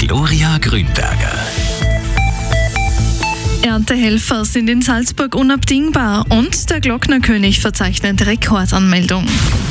Gloria Grünberger. Erntehelfer sind in Salzburg unabdingbar und der Glocknerkönig verzeichnet Rekordanmeldung.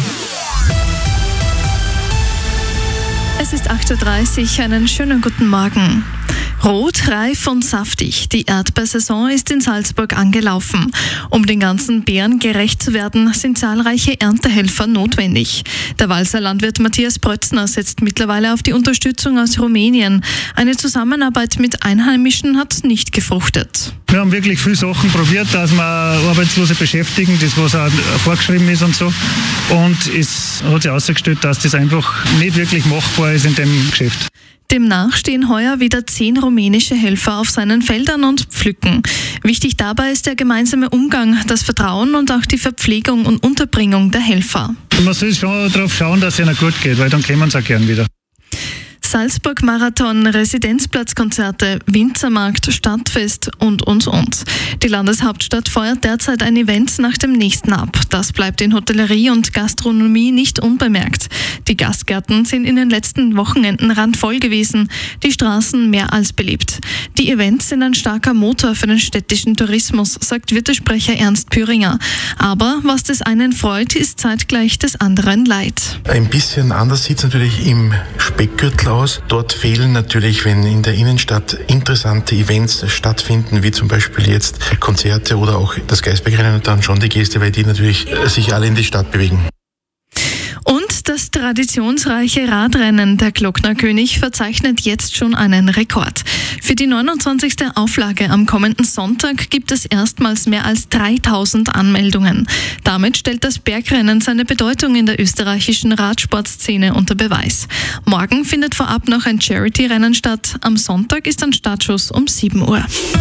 Es ist 8:30 Uhr, einen schönen guten Morgen. Rot, reif und saftig. Die Erdbeersaison ist in Salzburg angelaufen. Um den ganzen Beeren gerecht zu werden, sind zahlreiche Erntehelfer notwendig. Der Walser Landwirt Matthias Brötzner setzt mittlerweile auf die Unterstützung aus Rumänien. Eine Zusammenarbeit mit Einheimischen hat nicht gefruchtet. Wir haben wirklich viele Sachen probiert, dass wir Arbeitslose beschäftigen, das was auch vorgeschrieben ist und so. Und es hat sich herausgestellt, dass das einfach nicht wirklich machbar ist in dem Geschäft. Demnach stehen heuer wieder 10 rumänische Helfer auf seinen Feldern und pflücken. Wichtig dabei ist der gemeinsame Umgang, das Vertrauen und auch die Verpflegung und Unterbringung der Helfer. Man soll schon darauf schauen, dass es ihnen gut geht, weil dann kommen sie auch gern wieder. Salzburg-Marathon, Residenzplatzkonzerte, Winzermarkt, Stadtfest und. Die Landeshauptstadt feuert derzeit ein Event nach dem nächsten ab. Das bleibt in Hotellerie und Gastronomie nicht unbemerkt. Die Gastgärten sind in den letzten Wochenenden randvoll gewesen, die Straßen mehr als belebt. Die Events sind ein starker Motor für den städtischen Tourismus, sagt Wirtesprecher Ernst Püringer. Aber was des einen freut, ist zeitgleich des anderen leid. Ein bisschen anders sieht es natürlich im Speckgürtel aus. Dort fehlen natürlich, wenn in der Innenstadt interessante Events stattfinden, wie zum Beispiel jetzt Konzerte oder auch das Geisbergrennen, dann schon die Gäste, weil die natürlich sich alle in die Stadt bewegen. Und das traditionsreiche Radrennen der Glocknerkönig verzeichnet jetzt schon einen Rekord. Für die 29. Auflage am kommenden Sonntag gibt es erstmals mehr als 3000 Anmeldungen. Damit stellt das Bergrennen seine Bedeutung in der österreichischen Radsportszene unter Beweis. Morgen findet vorab noch ein Charity-Rennen statt. Am Sonntag ist ein Startschuss um 7 Uhr.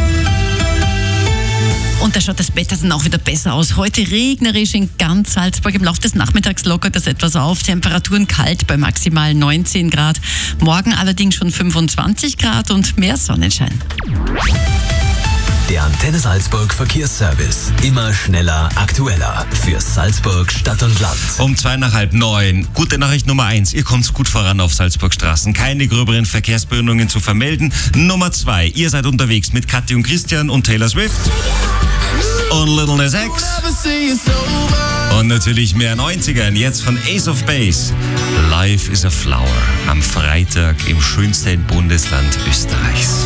Und da schaut das Wetter dann auch wieder besser aus. Heute regnerisch in ganz Salzburg. Im Laufe des Nachmittags lockert das etwas auf. Temperaturen kalt bei maximal 19 Grad. Morgen allerdings schon 25 Grad und mehr Sonnenschein. Der Antenne Salzburg Verkehrsservice. Immer schneller, aktueller. Für Salzburg, Stadt und Land. Um 8:45. Gute Nachricht Nummer 1. Ihr kommt gut voran auf Salzburgstraßen. Keine gröberen Verkehrsbehinderungen zu vermelden. Nummer 2. Ihr seid unterwegs mit Kathi und Christian und Taylor Swift. Und Little Nas X. Und natürlich mehr 90ern. Jetzt von Ace of Base. Life is a Flower. Am Freitag im schönsten Bundesland Österreichs.